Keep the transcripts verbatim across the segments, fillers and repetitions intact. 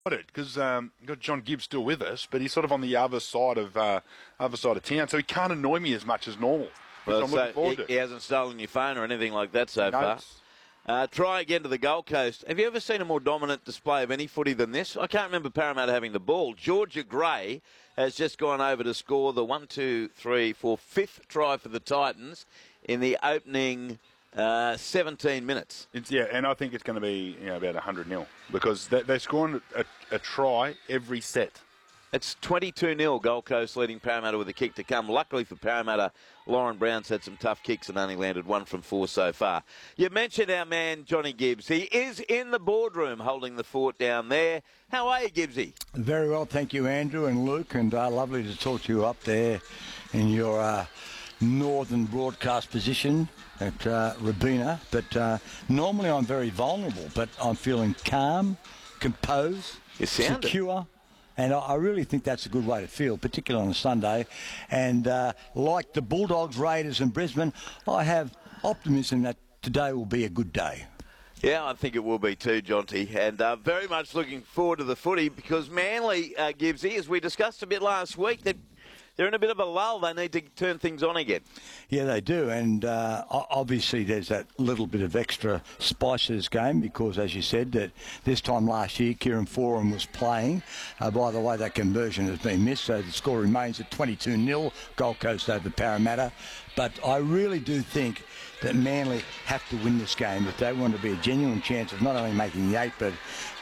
it because um, we've got John Gibbs still with us, but he's sort of on the other side of uh, other side of town, so he can't annoy me as much as normal. Well, I'm so looking forward he, to. he hasn't stolen your phone or anything like that so No, far. it's- Uh, try again to the Gold Coast. Have you ever seen a more dominant display of any footy than this? I can't remember Parramatta having the ball. Georgia Gray has just gone over to score the one, two, three, four, fifth try for the Titans in the opening uh, seventeen minutes. It's, yeah, and I think it's going to be you know, about one hundred nil because they, they're scoring a, a try every set. It's twenty-two nil, Gold Coast leading Parramatta with a kick to come. Luckily for Parramatta, Lauren Brown's had some tough kicks and only landed one from four so far. You mentioned our man, Johnny Gibbs. He is in the boardroom holding the fort down there. How are you, Gibbsy? Very well, thank you, Andrew and Luke, and uh, lovely to talk to you up there in your uh, northern broadcast position at uh, Rabina. But uh, normally I'm very vulnerable, but I'm feeling calm, composed, You sound it. secure. And I I really think that's a good way to feel, particularly on a Sunday. And uh, like the Bulldogs, Raiders and Brisbane, I have optimism that today will be a good day. Yeah, I think it will be too, Jonty. And uh, very much looking forward to the footy because Manly, uh, Gibbsy, as we discussed a bit last week, that they're in a bit of a lull. They need to turn things on again. Yeah, they do, and uh, o- obviously there's that little bit of extra spice to this game because, as you said, that this time last year Kieran Foran was playing. Uh, by the way, that conversion has been missed, so the score remains at twenty-two nil, Gold Coast over Parramatta. But I really do think that Manly have to win this game if they want to be a genuine chance of not only making the eight, but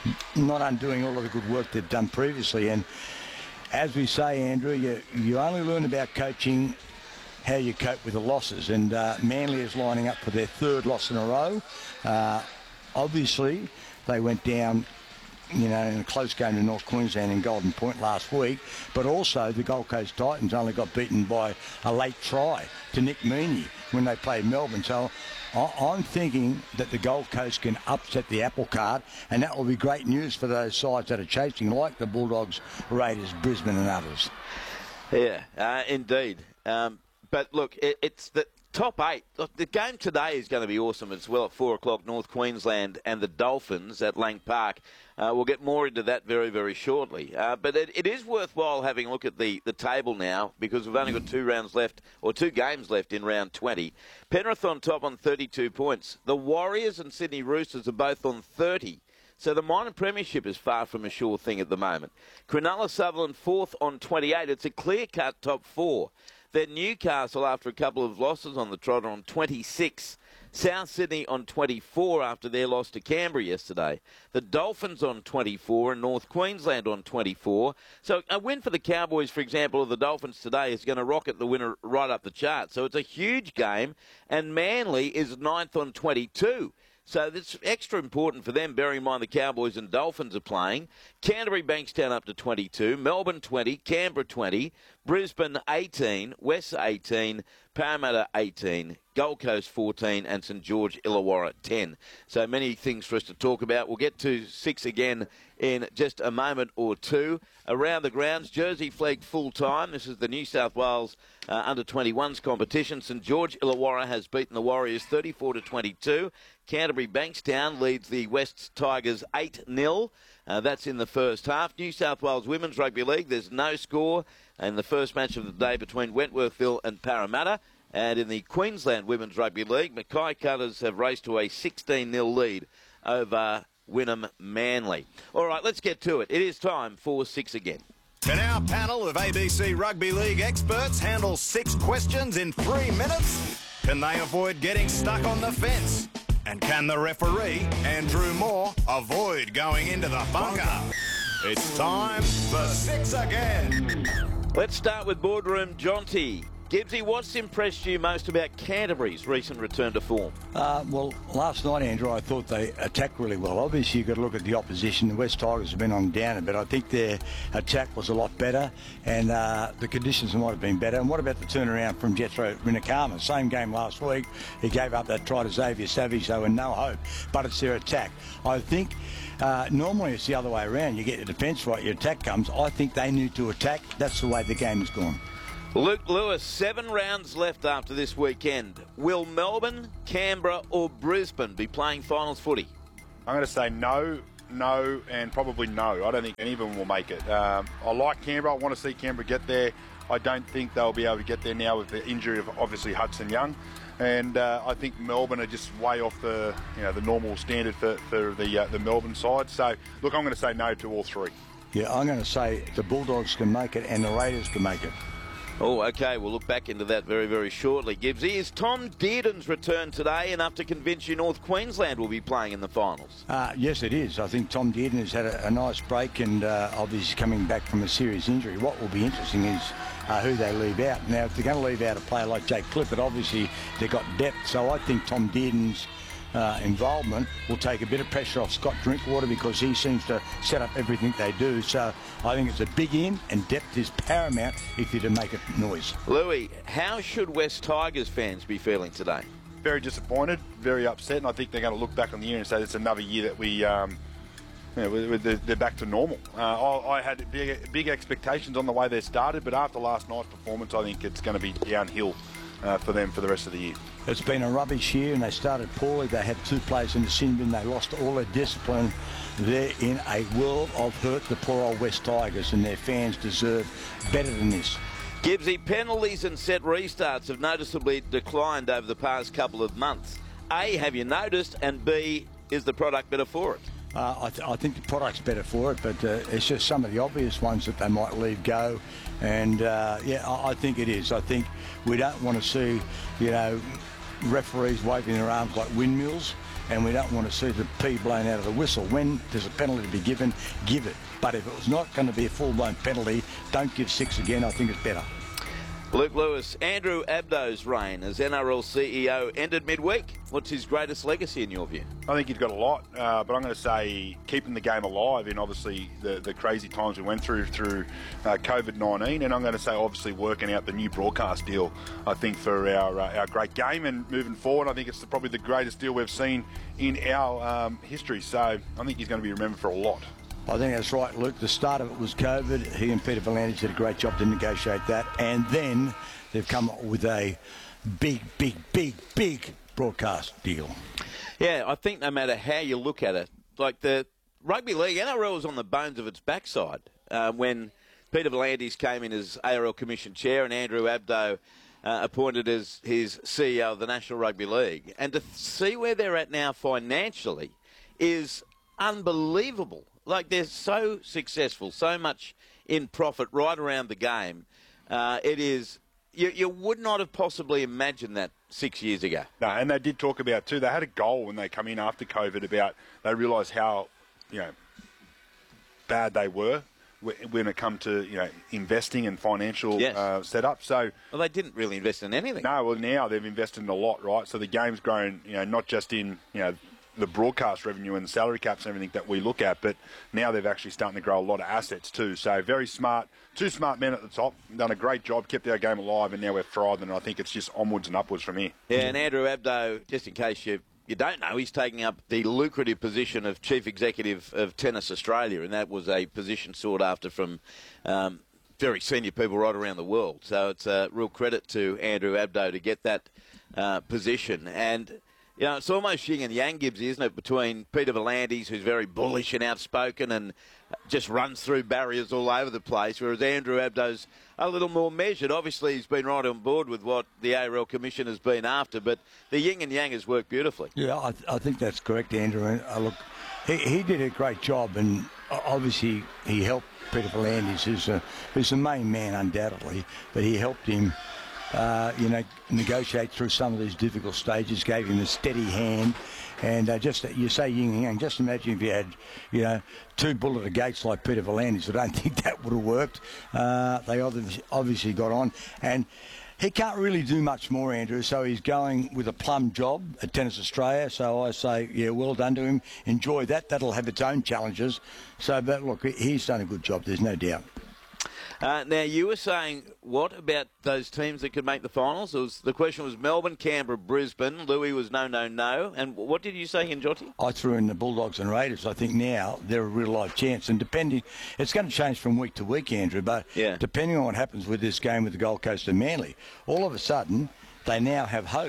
not undoing all of the good work they've done previously. And as we say, Andrew, you, you only learn about coaching how you cope with the losses. And uh, Manly is lining up for their third loss in a row. Uh, obviously, they went down, you know, in a close game to North Queensland in Golden Point last week. But also, the Gold Coast Titans only got beaten by a late try to Nick Meaney when they played Melbourne. So I- I'm thinking that the Gold Coast can upset the apple cart, and that will be great news for those sides that are chasing, like the Bulldogs, Raiders, Brisbane and others. Yeah, uh, indeed. Um, but look, it, it's the top eight. Look, the game today is going to be awesome as well at four o'clock, North Queensland and the Dolphins at Lang Park. Uh, we'll get more into that very, very shortly. Uh, but it, it is worthwhile having a look at the, the table now because we've only got two rounds left, or two games left in round twenty. Penrith on top on thirty-two points. The Warriors and Sydney Roosters are both on thirty. So the minor premiership is far from a sure thing at the moment. Cronulla Sutherland fourth on twenty-eight. It's a clear-cut top four. Then Newcastle, after a couple of losses on the trot, on twenty-six. South Sydney on twenty-four after their loss to Canberra yesterday. The Dolphins on twenty-four and North Queensland on twenty-four. So a win for the Cowboys, for example, of the Dolphins today is going to rocket the winner right up the chart. So it's a huge game, and Manly is ninth on twenty-two. So that's extra important for them, bearing in mind the Cowboys and Dolphins are playing. Canterbury Bankstown up to twenty-two, Melbourne twenty, Canberra twenty, Brisbane eighteen, West eighteen, Parramatta eighteen, Gold Coast fourteen, and St George Illawarra ten. So many things for us to talk about. We'll get to six again in just a moment or two. Around the grounds, Jersey flagged full time. This is the New South Wales uh, under twenty-ones competition. St George Illawarra has beaten the Warriors thirty-four to twenty-two. Canterbury Bankstown leads the West Tigers eight nil. Uh, that's in the first half. New South Wales Women's Rugby League, there's no score in the first match of the day between Wentworthville and Parramatta. And in the Queensland Women's Rugby League, Mackay Cutters have raced to a sixteen nil lead over Wynnum Manly. All right, let's get to it. It is time for six again. Can our panel of A B C Rugby League experts handle six questions in three minutes? Can they avoid getting stuck on the fence? And can the referee, Andrew Moore, avoid going into the bunker? It's time for six again. Let's start with Boardroom Jonty. Gibbsy, what's impressed you most about Canterbury's recent return to form? Uh, well, last night, Andrew, I thought they attacked really well. Obviously, you've got to look at the opposition. The West Tigers have been on down a bit. I think their attack was a lot better, and uh, the conditions might have been better. And what about the turnaround from Jethro Rinakama? Same game last week. He gave up that try to Xavier Savage, so in no hope. But it's their attack. I think uh, normally it's the other way around. You get your defence right, your attack comes. I think they need to attack. That's the way the game has gone. Luke Lewis, seven rounds left after this weekend. Will Melbourne, Canberra or Brisbane be playing finals footy? I'm going to say no no, and probably no. I don't think any of them will make it. Um, I like Canberra. I want to see Canberra get there. I don't think they'll be able to get there now with the injury of obviously Hudson Young. And uh, I think Melbourne are just way off the you know the normal standard for, for the uh, the Melbourne side. So, look, I'm going to say no to all three. Yeah, I'm going to say the Bulldogs can make it and the Raiders can make it. Oh, OK, we'll look back into that very, very shortly. Gibbsy, is Tom Dearden's return today enough to convince you North Queensland will be playing in the finals? Uh, yes, it is. I think Tom Dearden has had a, a nice break and uh, obviously coming back from a serious injury. What will be interesting is uh, who they leave out. Now, if they're going to leave out a player like Jake Clifford, obviously they've got depth. So I think Tom Dearden's Uh, involvement will take a bit of pressure off Scott Drinkwater because he seems to set up everything they do. So I think it's a big in, and depth is paramount if you're to make a noise. Louis, how should West Tigers fans be feeling today? Very disappointed, very upset, and I think they're going to look back on the year and say it's another year that we, um, you know, we- we- they're back to normal. Uh, I, I had big, big expectations on the way they started, but after last night's performance, I think it's going to be downhill uh, for them for the rest of the year. It's been a rubbish year and they started poorly. They had two players in the sin bin. They lost all their discipline. They're in a world of hurt, the poor old West Tigers, and their fans deserve better than this. Gibbsy, penalties and set restarts have noticeably declined over the past couple of months. A, have you noticed? And B, is the product better for it? Uh, I, th- I think the product's better for it, but uh, it's just some of the obvious ones that they might leave go. And, uh, yeah, I, I think it is. I think we don't want to see, you know, referees waving their arms like windmills, and we don't want to see the P blown out of the whistle. When there's a penalty to be given, give it. But if it was not going to be a full-blown penalty, don't give six again. I think it's better. Luke Lewis, Andrew Abdo's reign as N R L C E O ended midweek. What's his greatest legacy in your view? I think he's got a lot, uh, but I'm going to say keeping the game alive in obviously the, the crazy times we went through through uh, COVID nineteen, and I'm going to say obviously working out the new broadcast deal, I think, for our uh, our great game and moving forward. I think it's probably the greatest deal we've seen in our um, history, so I think he's going to be remembered for a lot. I think that's right, Luke. The start of it was COVID. He and Peter V'landys did a great job to negotiate that. And then they've come up with a big, big, big, big broadcast deal. Yeah, I think no matter how you look at it, like the rugby league, N R L was on the bones of its backside uh, when Peter V'landys came in as A R L Commission Chair and Andrew Abdo uh, appointed as his C E O of the National Rugby League. And to see where they're at now financially is unbelievable. Like, they're so successful, so much in profit right around the game. Uh, it is, you, you would not have possibly imagined that six years ago. No, and they did talk about, too, they had a goal when they come in after COVID about, they realised how, you know, bad they were when it come to, you know, investing and financial Yes. uh, setup. So, Well, they didn't really invest in anything. no, well, now they've invested in a lot, right? So the game's grown, you know, not just in, you know, the broadcast revenue and the salary caps and everything that we look at, but now they've actually starting to grow a lot of assets too. So very smart, two smart men at the top, done a great job, kept our game alive, and now we're thriving. And I think it's just onwards and upwards from here. Yeah, and Andrew Abdo, just in case you, you don't know, he's taking up the lucrative position of Chief Executive of Tennis Australia, and that was a position sought after from um, very senior people right around the world. So it's a real credit to Andrew Abdo to get that uh, position. And you know, it's almost yin and yang, Gibbsy, isn't it, between Peter V'landys, who's very bullish and outspoken and just runs through barriers all over the place, whereas Andrew Abdo's a little more measured. Obviously, he's been right on board with what the A R L Commission has been after, but the yin and yang has worked beautifully. Yeah, I, th- I think that's correct, Andrew. And, uh, look, he, he did a great job, and uh, obviously he helped Peter V'landys, who's, a, who's the main man undoubtedly, but he helped him Uh, you know, negotiate through some of these difficult stages, gave him a steady hand. And uh, just, you say yin and yang, just imagine if you had, you know, two bull at the gates like Peter V'landys. I don't think that would have worked. Uh, they obviously, obviously got on. And he can't really do much more, Andrew, so he's going with a plum job at Tennis Australia. So I say, yeah, well done to him. Enjoy that. That'll have its own challenges. So, but look, he's done a good job, there's no doubt. Uh, now, you were saying, what about those teams that could make the finals? It was, the question was Melbourne, Canberra, Brisbane. Louis was no, no, no. And what did you say in Jotty? I threw in the Bulldogs and Raiders. I think now they're a real life chance. And depending, it's going to change from week to week, Andrew, but Yeah. depending on what happens with this game with the Gold Coast and Manly, all of a sudden they now have hope.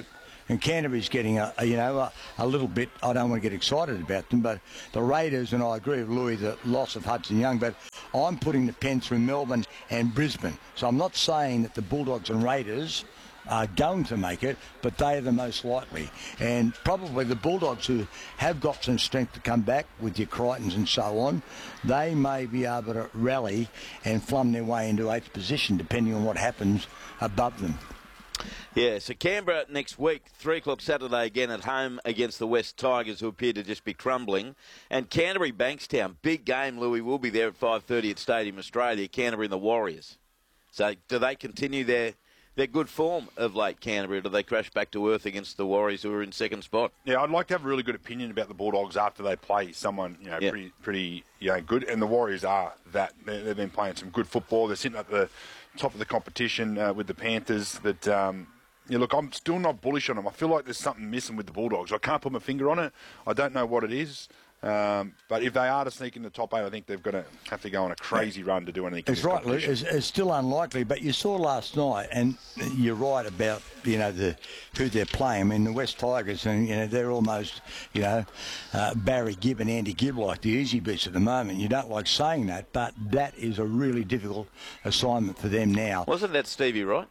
And Canterbury's getting, a, a you know, a, a little bit, I don't want to get excited about them, but the Raiders, and I agree with Louis, the loss of Hudson Young, but I'm putting the pen through Melbourne and Brisbane. So I'm not saying that the Bulldogs and Raiders are going to make it, but they are the most likely. And probably the Bulldogs, who have got some strength to come back with your Crichtons and so on, they may be able to rally and flum their way into eighth position, depending on what happens above them. Yeah, so Canberra next week, three o'clock Saturday again at home against the West Tigers, who appear to just be crumbling. And Canterbury Bankstown, big game, Louis, will be there at five thirty at Stadium Australia, Canterbury and the Warriors. So do they continue their... Their good form of late, Canterbury, or do they crash back to earth against the Warriors, who are in second spot? Yeah, I'd like to have a really good opinion about the Bulldogs after they play someone, you know, yeah. pretty, pretty, you know, good. And the Warriors are that. They're, they've been playing some good football. They're sitting at the top of the competition uh, with the Panthers. But um, yeah, look, I'm still not bullish on them. I feel like there's something missing with the Bulldogs. I can't put my finger on it. I don't know what it is. Um, but if they are to sneak in the top eight, I think they've got to have to go on a crazy run to do anything. It's right, Luke. It's, it's still unlikely, but you saw last night, and you're right about, you know, the who they're playing. I mean, the West Tigers, and you know, they're almost, you know, uh, Barry Gibb and Andy Gibb like the easy beats at the moment. You don't like saying that, but that is a really difficult assignment for them now. Wasn't that Stevie Wright?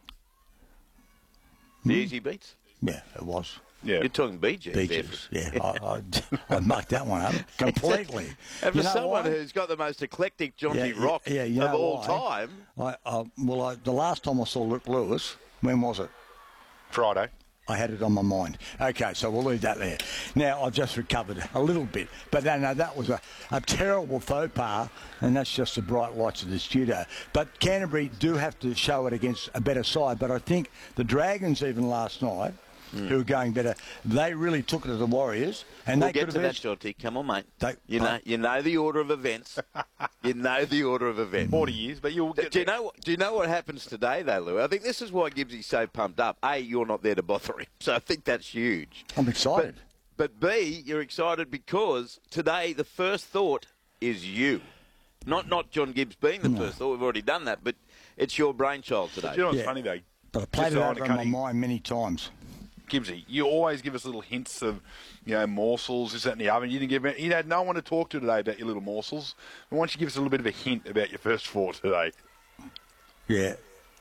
The mm. easy beats? Yeah, it was. Yeah. You're talking Bee Gees. Bee Gees, yeah. I, I, I mucked that one up completely. And for you know someone why? who's got the most eclectic jaunty yeah, rock yeah, you of know all why? time. I, I, well, I, the last time I saw Luke Lewis, when was it? Friday. I had it on my mind. Okay, so we'll leave that there. Now, I've just recovered a little bit. But no, no, that was a, a terrible faux pas, and that's just the bright lights of the studio. But Canterbury do have to show it against a better side. But I think the Dragons, even last night, Mm. who are going better, they really took it to the Warriors, and we'll they get could to have that, Jonty. Come on, mate. They, you know, you know the order of events. you know the order of events. Forty years, but you'll get. Do you know? What, do you know what happens today, though, Lou? I think this is why Gibbsy's so pumped up. A, you're not there to bother him, so I think that's huge. I'm excited. But, but B, you're excited because today the first thought is you, not not John Gibbs being the no. first thought. We've already done that, but it's your brainchild today. But you know what's yeah. funny though? But I played it over in my mind many times. Gibbsy, you always give us little hints of, you know, morsels, this, that, and the other. You didn't give, you had no one to talk to today about your little morsels. Why don't you give us a little bit of a hint about your first four today? Yeah.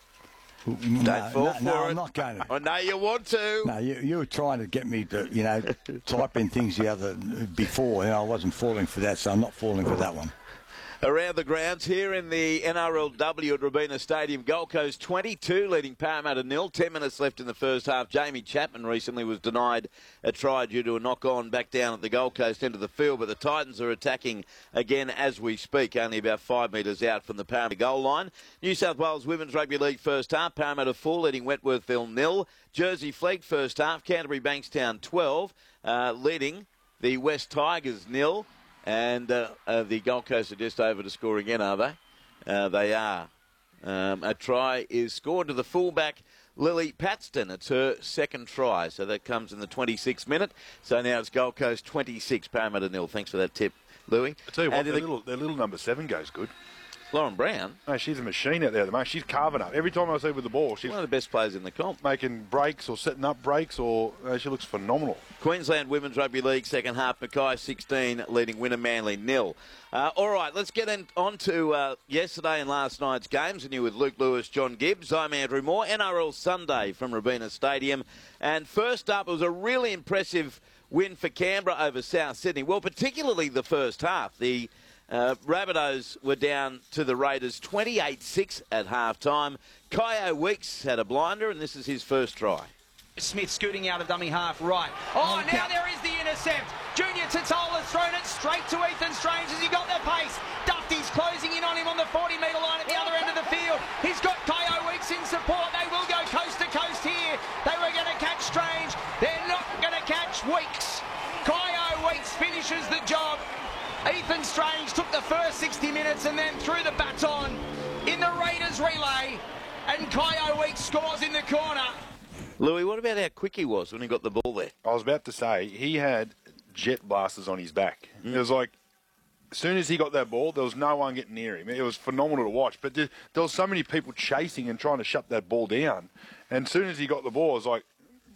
Don't no, fall no, for no, it. I'm not going to. I know you want to. No, you, you were trying to get me to, you know, type in things the other before, and I wasn't falling for that, so I'm not falling for that one. Around the grounds here in the N R L W at Robina Stadium, Gold Coast twenty-two leading Parramatta nil. Ten minutes left in the first half. Jamie Chapman recently was denied a try due to a knock-on back down at the Gold Coast end of the field, but the Titans are attacking again as we speak, only about five metres out from the Parramatta goal line. New South Wales Women's Rugby League first half. Parramatta full, leading Wentworthville nil. Jersey Flegg first half. Canterbury Bankstown twelve, uh, leading the West Tigers nil. And uh, uh, the Gold Coast are just over to score again, are they? Uh, they are. Um, a try is scored to the fullback, Lily Paxton. It's her second try, so that comes in the twenty-sixth minute. So now it's Gold Coast twenty-six, Parramatta nil. Thanks for that tip, Louis. I tell you what, their the little, their little number seven goes good. Lauren Brown. No, she's a machine out there at the moment. She's carving up. Every time I see her with the ball, she's one of the best players in the comp. Making breaks or setting up breaks, or uh, she looks phenomenal. Queensland Women's Rugby League second half. Mackay sixteen, leading Winner Manly nil. Uh, all right, let's get in, on to uh, yesterday and last night's games. And you with Luke Lewis, John Gibbs. I'm Andrew Moore. N R L Sunday from Robina Stadium. And first up, it was a really impressive win for Canberra over South Sydney. Well, particularly the first half. The Uh, Rabbitohs were down to the Raiders twenty-eight six at half-time. Kyo Weeks had a blinder, and this is his first try. Smith scooting out of dummy half right. Oh, now there is the intercept. Junior Tatola's thrown it straight to Ethan Strange as he got the pace. Dufty's closing in on him on the forty-metre line at the other end of the field. He's got Kyo Weeks in support. They will go coast to coast here. They were going to catch Strange. They're not going to catch Weeks. Kyo Weeks finishes the job. Ethan Strange took the first sixty minutes and then threw the baton in the Raiders relay, and Kyo Weeks scores in the corner. Louis, what about how quick he was when he got the ball there? I was about to say, he had jet blasters on his back. Mm. It was like, as soon as he got that ball, there was no one getting near him. It was phenomenal to watch, but there, there was so many people chasing and trying to shut that ball down. And as soon as he got the ball, it was like,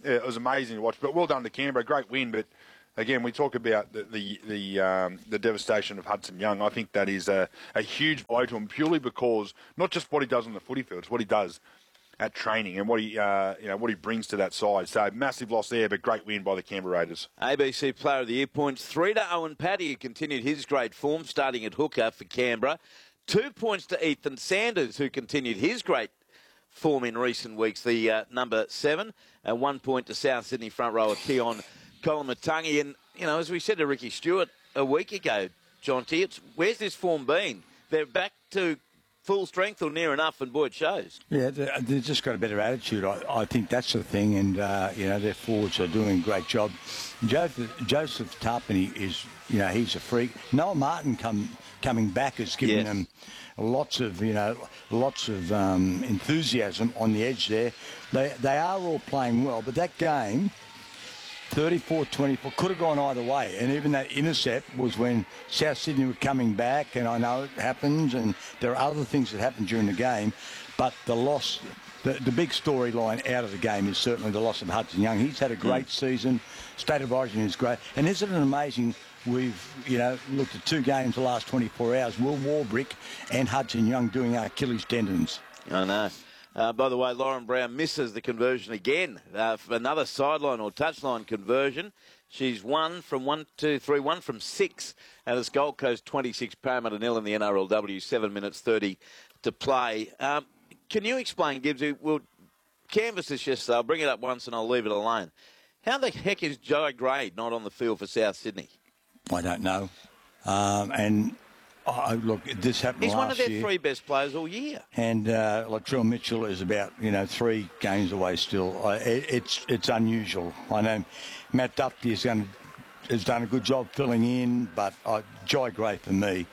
it was amazing to watch. But well done to Canberra, great win. But again, we talk about the the the, um, the devastation of Hudson Young. I think that is a, a huge blow to him, purely because not just what he does on the footy field, it's what he does at training and what he uh, you know what he brings to that side. So massive loss there, but great win by the Canberra Raiders. A B C Player of the Year points three to Owen Paddy, who continued his great form, starting at hooker for Canberra. Two points to Ethan Sanders, who continued his great form in recent weeks, the uh, number seven. And one point to South Sydney front rower Keon Kolomatangi. And, you know, as we said to Ricky Stewart a week ago, John T, it's, where's this form been? They're back to full strength or near enough, and boy, it shows. Yeah, they've just got a better attitude. I, I think that's the thing, and, uh, you know, their forwards are doing a great job. Joseph, Joseph Tarpany is, you know, he's a freak. Noel Martin come, coming back has given Yes. them lots of, you know, lots of um, enthusiasm on the edge there. They, they are all playing well, but that game, thirty-four twenty-four, could have gone either way. And even that intercept was when South Sydney were coming back, and I know it happens, and there are other things that happen during the game, but the loss, the, the big storyline out of the game is certainly the loss of Hudson Young. He's had a great mm. season. State of Origin is great. And isn't it amazing, we've, you know, looked at two games the last twenty-four hours, Will Warbrick and Hudson Young doing our Achilles tendons. I know. Uh, by the way, Lauren Brown misses the conversion again uh, for another sideline or touchline conversion. She's one from one, two, three, one from six. And it's Gold Coast twenty-six, Parramatta nil in the N R L W, seven minutes thirty to play. Um, can you explain, Gibbsy? We'll canvass this yesterday. I'll bring it up once and I'll leave it alone. How the heck is Joe Gray not on the field for South Sydney? I don't know. Um, and... Oh, look, this happened He's last year. one of their year. three best players all year. And uh, Latrell Mitchell is about, you know, three games away still. Uh, it, it's it's unusual. I know Matt Duffy is going to, has done a good job filling in, but uh, Jai Gray for me,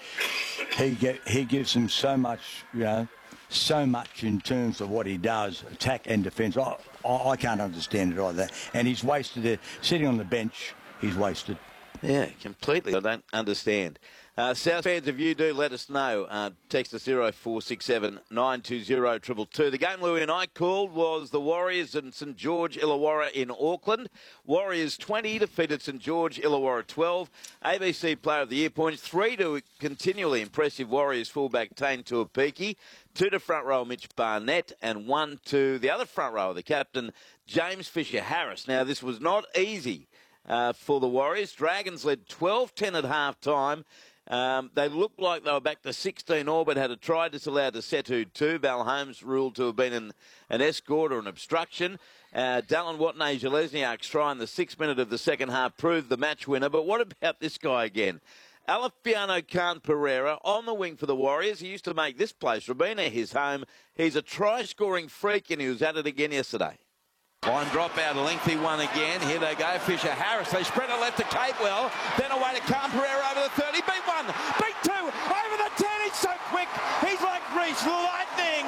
he get he gives them so much, you know, so much in terms of what he does, attack and defence. I, I, I can't understand it either. And he's wasted it. Sitting on the bench, he's wasted. Yeah, completely. I don't understand. Uh, South fans, if you do, let us know. Uh, text us zero four six seven nine two zero two two two. The game Louis and I called was the Warriors and St George Illawarra in Auckland. Warriors twenty defeated St George Illawarra twelve. A B C Player of the Year points three to continually impressive Warriors fullback Tane Tuapiki, two to front row Mitch Barnett, and one to the other front rower, the captain James Fisher-Harris. Now, this was not easy uh, for the Warriors. Dragons led twelve ten at half time. Um, they looked like they were back to sixteen all, but had a try disallowed to Setu two. Val Holmes ruled to have been an, an escort or an obstruction. Uh, Dallin Watney-Zelezniak's try in the sixth minute of the second half proved the match winner. But what about this guy again? Alefiano Khan Pereira on the wing for the Warriors. He used to make this place, Robina, his home. He's a try-scoring freak, and he was at it again yesterday. Line drop out, a lengthy one again. Here they go, Fisher-Harris. They spread it left to Capewell. Then away to Khan Pereira over the thirty. Beat one, beat two, over the ten. He's so quick. He's like Reese Lightning.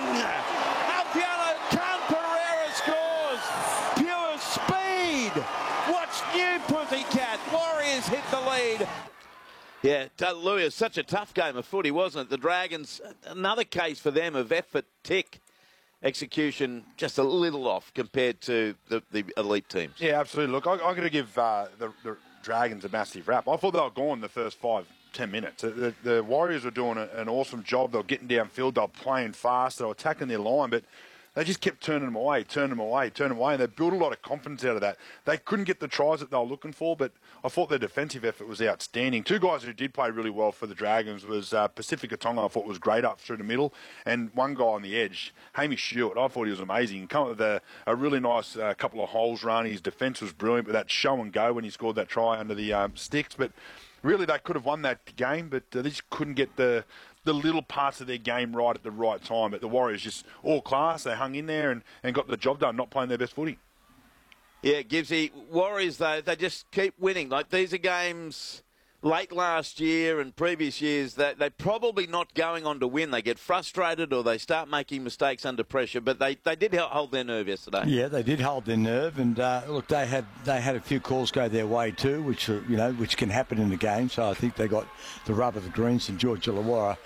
Alfiano Khan Pereira scores. Pure speed. Watch new Pussycat. Warriors hit the lead. Yeah, Louis, it's such a tough game of footy, wasn't it? The Dragons, another case for them of effort, tick. Execution just a little off compared to the, the elite teams. Yeah, absolutely. Look, I, I'm going to give uh, the, the Dragons a massive rap. I thought they were gone the first five, ten minutes. The, the Warriors were doing a, an awesome job. They were getting downfield. They were playing fast. They were attacking their line, but they just kept turning them away, turning them away, turning them away, and they built a lot of confidence out of that. They couldn't get the tries that they were looking for, but I thought their defensive effort was outstanding. Two guys who did play really well for the Dragons was uh, Pacifica Tonga, I thought was great up through the middle, and one guy on the edge, Hamish Stewart, I thought he was amazing. He came up with a, a really nice uh, couple of holes run. His defence was brilliant, but that show and go when he scored that try under the um, sticks. But really, they could have won that game, but uh, they just couldn't get the... the little parts of their game right at the right time. But the Warriors just all class. They hung in there and, and got the job done, not playing their best footy. Yeah, Gibbsy. Warriors, though, they just keep winning. Like, these are games late last year and previous years that they're probably not going on to win. They get frustrated or they start making mistakes under pressure, but they, they did hold their nerve yesterday. Yeah, they did hold their nerve, and uh, look, they had they had a few calls go their way too, which are, you know which can happen in the game. So I think they got the rub of the green. St George Illawarra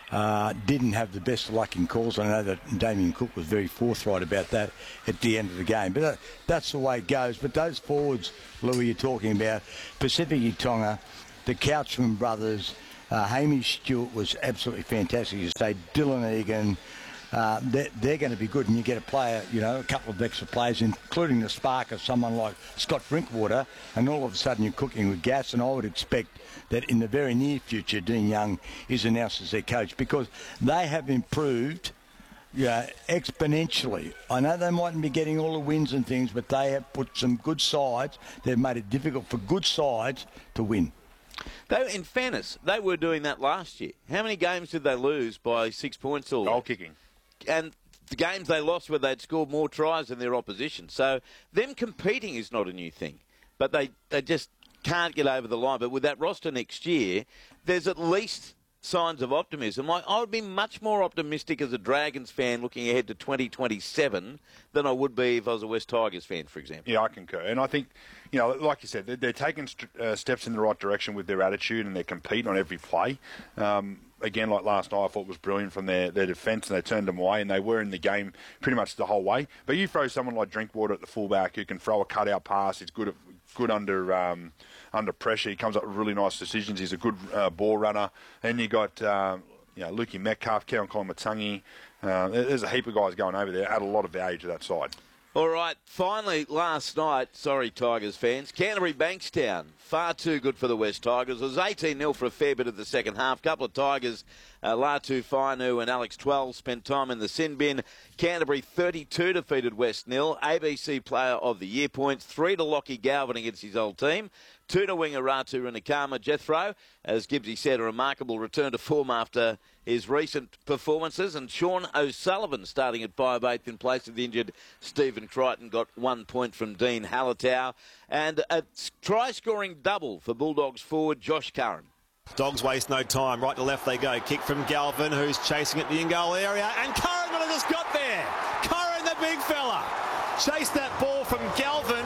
Uh, didn't have the best of luck in calls. I know that Damien Cook was very forthright about that at the end of the game. But that, that's the way it goes. But those forwards, Louis, you're talking about, Pacific Tonga, the Couchman brothers, uh, Hamish Stewart was absolutely fantastic. You say Dylan Egan, uh, they're, they're going to be good. And you get a player, you know, a couple of extra players, including the spark of someone like Scott Drinkwater, and all of a sudden you're cooking with gas. And I would expect that in the very near future, Dean Young is announced as their coach, because they have improved yeah, exponentially. I know they mightn't be getting all the wins and things, but they have put some good sides. They've made it difficult for good sides to win. They, in fairness, they were doing that last year. How many games did they lose by six points or goal kicking? And the games they lost where they'd scored more tries than their opposition. So them competing is not a new thing, but they, they just can't get over the line. But with that roster next year, there's at least signs of optimism. I, I would be much more optimistic as a Dragons fan looking ahead to twenty twenty-seven than I would be if I was a West Tigers fan, for example. Yeah, I concur. And I think, you know, like you said, they're, they're taking st- uh, steps in the right direction with their attitude, and they're competing on every play. Um, again, like last night, I thought was brilliant from their, their defence, and they turned them away, and they were in the game pretty much the whole way. But you throw someone like Drinkwater at the fullback who can throw a cutout pass, he's good at, good under um, under pressure, he comes up with really nice decisions, he's a good uh, ball runner. And you got um, you know, Lukey Metcalf, Kieran Kolomatangi, uh, there's a heap of guys going over there, add a lot of value to that side. All right, finally, last night, sorry Tigers fans, Canterbury Bankstown, far too good for the West Tigers. It was eighteen nil for a fair bit of the second half. Couple of Tigers, uh, Latu Fainu and Alex twelve, spent time in the sin bin. Canterbury thirty-two defeated West nil. A B C Player of the Year points, three to Lockie Galvin against his old team. Two to winger Ratu Runakama. Jethro, as Gibbsy said, a remarkable return to form after his recent performances. And Sean O'Sullivan, starting at five eighth in place of the injured Stephen Crichton, got one point from Dean Hallertau. And a try-scoring double for Bulldogs forward Josh Curran. Dogs waste no time. Right to left they go. Kick from Galvin, who's chasing at the in-goal area. And Curran would have just got there. Curran, the big fella. Chased that ball from Galvin.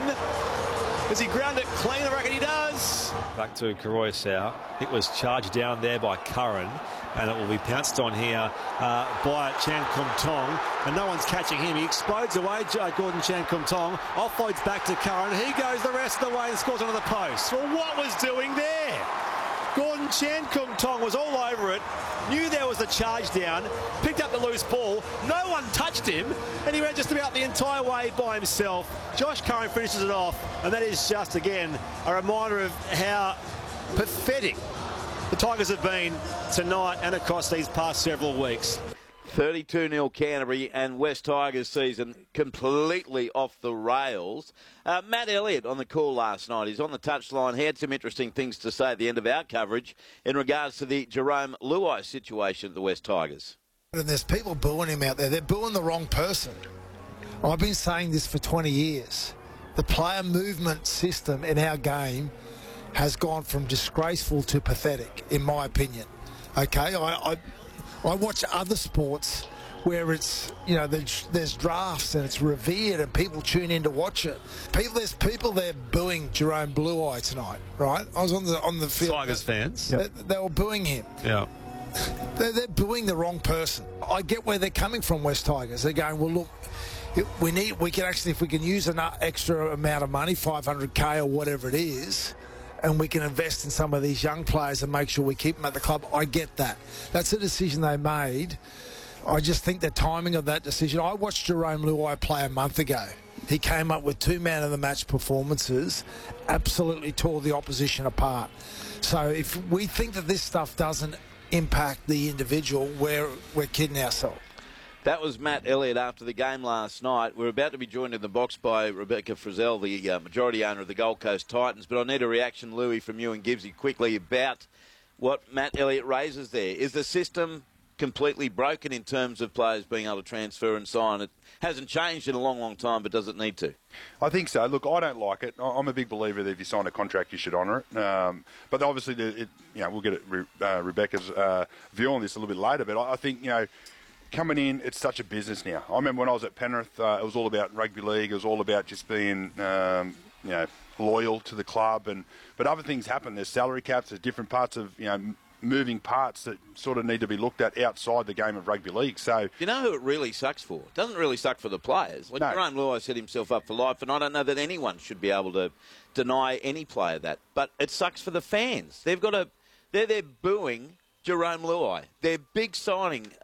Does he ground it clean? I reckon he does. Back to Koroisau. It was charged down there by Curran, and it will be pounced on here uh, by Chan Kum Tong, and no one's catching him. He explodes away, uh, Gordon Chan Kum Tong. Offloads back to Curran. He goes the rest of the way and scores onto the post. Well, what was doing there? Gordon Chan Kum Tong was all over it, knew there was a charge down, picked up the loose ball, no one touched him, and he ran just about the entire way by himself. Josh Curran finishes it off, and that is just, again, a reminder of how pathetic the Tigers have been tonight and across these past several weeks. thirty-two nil Canterbury, and West Tigers season completely off the rails. Uh, Matt Elliott on the call last night. He's on the touchline. He had some interesting things to say at the end of our coverage in regards to the Jerome Luai situation at the West Tigers. And there's people booing him out there. They're booing the wrong person. I've been saying this for twenty years. The player movement system in our game has gone from disgraceful to pathetic, in my opinion. Okay, I... I I watch other sports where it's, you know, there's, there's drafts and it's revered and people tune in to watch it. People, there's people there booing Jerome Blue-Eye tonight, right? I was on the on the field. Tigers fans. They, they were booing him. Yeah. They're, they're booing the wrong person. I get where they're coming from, West Tigers. They're going, well, look, it, we need, we can actually, if we can use an extra amount of money, five hundred K or whatever it is, and we can invest in some of these young players and make sure we keep them at the club. I get that. That's a decision they made. I just think the timing of that decision. I watched Jerome Luai play a month ago. He came up with two man-of-the-match performances, absolutely tore the opposition apart. So if we think that this stuff doesn't impact the individual, we're, we're kidding ourselves. That was Matt Elliott after the game last night. We're about to be joined in the box by Rebecca Frizzell, the uh, majority owner of the Gold Coast Titans. But I need a reaction, Louis, from you and Gibbsy quickly about what Matt Elliott raises there. Is the system completely broken in terms of players being able to transfer and sign? It hasn't changed in a long, long time, but does it need to? I think so. Look, I don't like it. I'm a big believer that if you sign a contract, you should honour it. Um, but obviously, it, you know, we'll get uh, Rebecca's uh, view on this a little bit later. But I think, you know, coming in, it's such a business now. I remember when I was at Penrith, uh, it was all about rugby league. It was all about just being, um, you know, loyal to the club. And but other things happen. There's salary caps. There's different parts of, you know, moving parts that sort of need to be looked at outside the game of rugby league. So You know who it really sucks for? It doesn't really suck for the players. Like No. Jerome Luai set himself up for life, and I don't know that anyone should be able to deny any player that. But it sucks for the fans. They've got to, they're there booing Jerome Luai. Their big signing